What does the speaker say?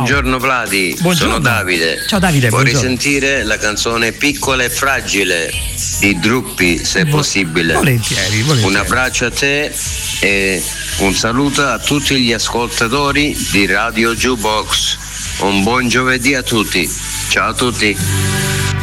Buongiorno Vladi, Buongiorno. sono Davide. Ciao Davide, Vorrei buongiorno. sentire la canzone Piccola e Fragile di Druppi, se possibile. Volentieri. Un abbraccio a te e un saluto a tutti gli ascoltatori di Radio Jukebox. Un buon giovedì a tutti. Ciao a tutti.